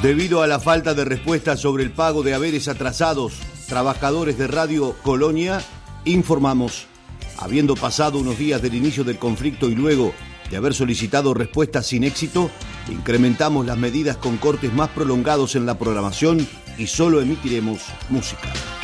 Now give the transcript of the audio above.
Debido a la falta de respuesta sobre el pago de haberes atrasados, trabajadores de Radio Colonia informamos, habiendo pasado unos días del inicio del conflicto y luego de haber solicitado respuestas sin éxito, incrementamos las medidas con cortes más prolongados en la programación y solo emitiremos música.